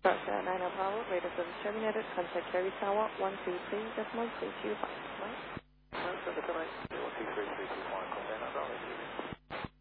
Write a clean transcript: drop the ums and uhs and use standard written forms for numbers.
Roger, 9 Bravo, radar service terminated. Contact Carry Tower 133.325. Contact 123.325, contact 9 Bravo.